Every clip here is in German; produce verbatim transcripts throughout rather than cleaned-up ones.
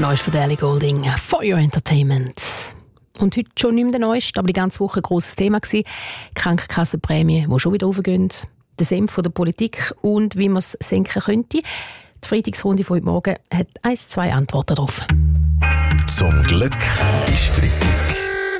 Neues von Ellie Goulding, For Your Entertainment. Und heute schon nicht mehr der Neueste, aber die ganze Woche ein grosses Thema gewesen. Krankenkassenprämien, die schon wieder hochgehen. Der Senf von der Politik und wie man es senken könnte. Die Freitagsrunde von heute Morgen hat ein, zwei Antworten darauf. Zum Glück ist Freitag.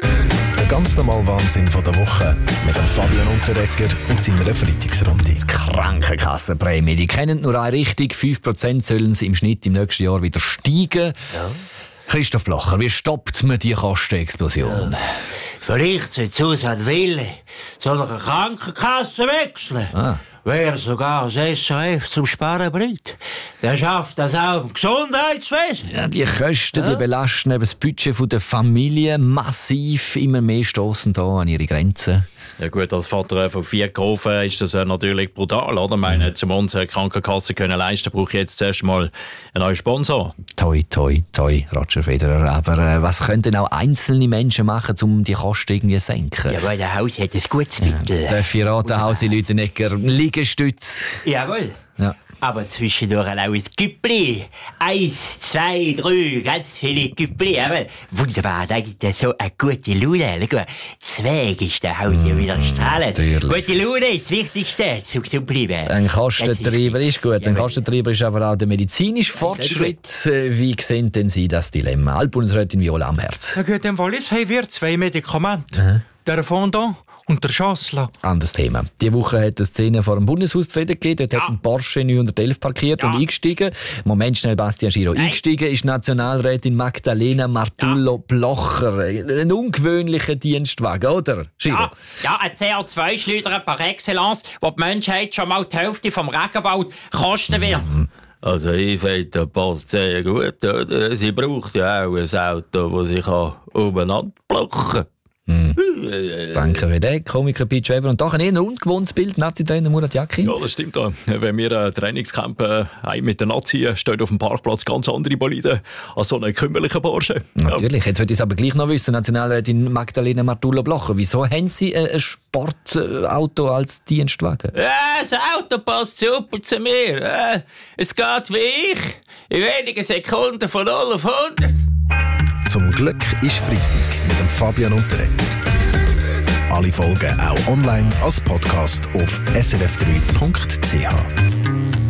Der ganz normale Wahnsinn von der Woche mit dem Fabian Unterreger und seiner Freitagsrunde. Die Krankenkassenprämie, die kennen nur eine Richtung. fünf Prozent sollen sie im Schnitt im nächsten Jahr wieder steigen. Ja. Christoph Blocher, wie stoppt man die Kostenexplosion? Ja. Vielleicht sollte Susanne Wille soll eine Krankenkasse wechseln. Ah. Wer sogar das S R F zum Sparen bringt, der schafft das auch im Gesundheitswesen. Ja, die Kosten ja. die belasten eben das Budget der Familie massiv. Immer mehr stossen da an ihre Grenzen. Ja gut, als Vater von vier Groven ist das natürlich brutal, oder? Ich meine, um unsere Krankenkasse können leisten, brauche ich jetzt zuerst mal einen neuen Sponsor. Toi, toi, toi, Roger Federer. Aber äh, was könnten auch einzelne Menschen machen, um die Kosten irgendwie zu senken? Ja, weil der Haus hat ein gutes Mittel. Ja, darf ich raten, Hausi Lütenegger, Liegestütz. Jawohl. Ja. Aber zwischendurch auch ein Güppli. Eins, zwei, drei, ganz viele Güppli. Aber wunderbar, da gibt es so eine gute Laune. Zweig ist der Haus ja wieder strahlen. Gute Laune ist das Wichtigste, zu gesund bleiben. Ein Kostentreiber ist gut. Ein Kostentreiber ist aber auch der medizinische Fortschritt. Wie sehen denn Sie das Dilemma? Altbundesrätin Viola Amherz. Ja gut, im Wallis haben wir zwei Medikamente. Mhm. Der Fondant und der Schassler. Anderes Thema. Diese Woche hat es eine Szene vor dem Bundeshaus zu reden gegeben. Dort ja. hat ein Porsche neunhundertelf parkiert ja. und eingestiegen. Moment schnell, Bastian Schiro. Nein. Eingestiegen ist Nationalrätin Magdalena Martullo-Blocher. Ein ungewöhnlicher Dienstwagen, oder? Schiro? Ja, ja, ein C O zwei Schleuder par excellence, wo die Menschheit schon mal die Hälfte vom Regenwald kosten wird. Mhm. Also ich finde, das passt sehr gut. Oder? Sie braucht ja auch ein Auto, das sich umeinander blocken kann. Hm. Danke für den Komiker Pete Schweber. Und doch ein eher ungewohntes Bild, Nazi-Trainer Murat Yakin. Ja, das stimmt. Wenn wir ein Trainingscamp äh, mit den Nazi stehen auf dem Parkplatz ganz andere Boliden als so einen kümmerlichen Porsche. Natürlich. Jetzt würde ich es aber gleich noch wissen, Nationalrätin Magdalena Martullo-Blocher. Wieso haben Sie ein Sportauto als Dienstwagen? Ja, das Auto passt super zu mir. Es geht wie ich. In wenigen Sekunden von null auf hundert. Zum Glück ist Freitag mit dem Fabian Unterreger. Alle Folgen auch online als Podcast auf s r f drei punkt c h.